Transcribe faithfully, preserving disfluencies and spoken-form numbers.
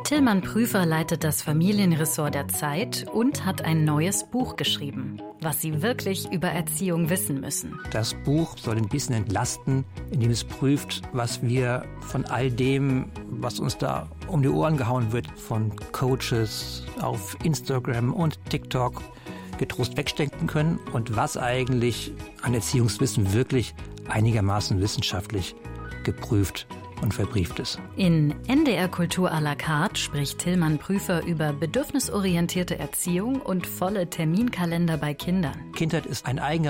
Tillmann Prüfer leitet das Familienressort der Zeit und hat ein neues Buch geschrieben, was Sie wirklich über Erziehung wissen müssen. Das Buch soll ein bisschen entlasten, indem es prüft, was wir von all dem, was uns da um die Ohren gehauen wird, von Coaches auf Instagram und TikTok, getrost wegstecken können und was eigentlich an Erziehungswissen wirklich einigermaßen wissenschaftlich geprüft und verbrieft ist. In N D R Kultur à la carte spricht Tillmann Prüfer über bedürfnisorientierte Erziehung und volle Terminkalender bei Kindern. Kindheit ist ein eigener